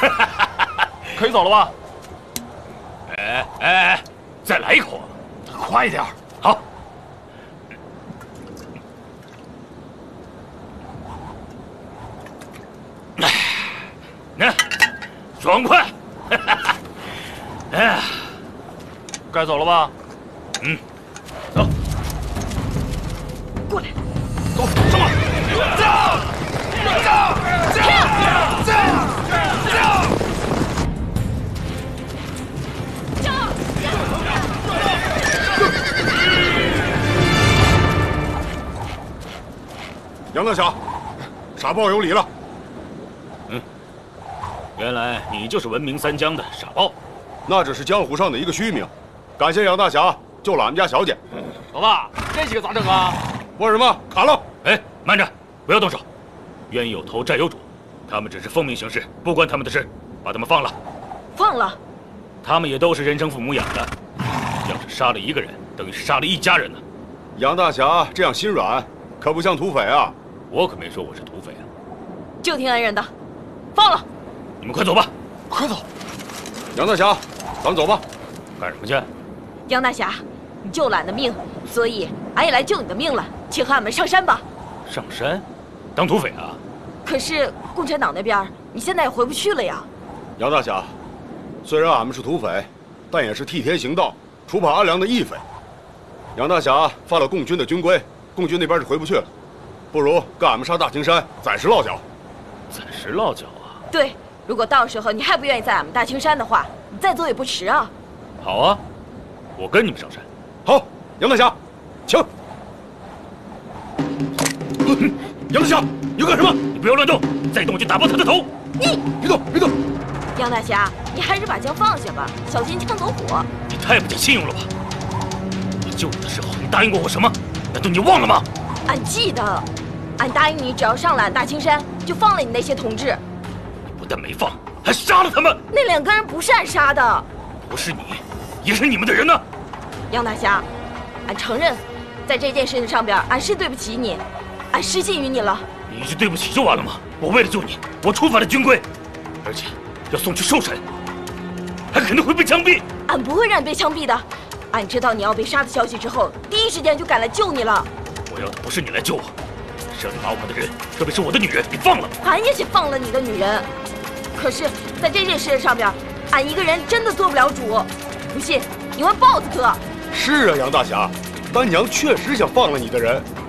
可以走了吧？ 哎，再来一口， 快点！ 好。那爽快！哎呀， 该走了吧？ 走， 过来， 走，上马！ 杨大侠，傻豹有礼了。 原来你就是闻名三江的傻豹。 那只是江湖上的一个虚名。感谢杨大侠救了俺们家小姐。 老大，这几个咋整啊？ 问什么？砍了！ 哎，慢着，不要动手。冤有头债有主，他们只是奉命行事，不关他们的事，把他们放了。 放了。 他们也都是人生父母养的，要是杀了一个人，等于是杀了一家人呢。 杨大侠这样心软，可不像土匪啊。 我可没说我是土匪啊。 就听恩人的，放了。 你们快走吧， 快走！ 杨大侠，咱们走吧。 干什么去？ 杨大侠，你救了俺的命，所以俺也来救你的命了，请和俺们上山吧。 上山？当土匪啊？ 可是共产党那边，你现在也回不去了呀。 杨大侠，虽然俺们是土匪，但也是替天行道、除暴安良的义匪。杨大侠犯了共军的军规，共军那边是回不去了，不如跟俺们上大青山暂时落脚。 暂时落脚啊？ 对，如果到时候你还不愿意在俺们大青山的话，你再走也不迟啊。 好啊，我跟你们上山。 好，杨大侠，请。杨大侠，你要干什么？ 你不要乱动，再动我就打爆他的头！ 你别动，别动！ 杨大侠，你还是把枪放下吧，小心枪走火。 你太不讲信用了吧！我救你的时候，你答应过我什么？难道你忘了吗？ 俺记得，俺答应你，只要上了俺大青山，就放了你那些同志。 你不但没放，还杀了他们！ 那2个人不是俺杀的。 不是你，也是你们的人呢！ 杨大侠，俺承认，在这件事情上边，俺是对不起你，俺失信于你了。 你一句对不起就完了吗？我为了救你，我触犯了军规，而且要送去受审，还可能会被枪毙。 俺不会让你被枪毙的。俺知道你要被杀的消息之后，第一时间就赶来救你了。 我要的不是你来救我，是要你把我的人，特别是我的女人给放了。 俺也是放了你的女人，可是在这件事上边，俺一个人真的做不了主。不信你问豹子哥。 是啊，杨大侠，丹娘确实想放了你的人，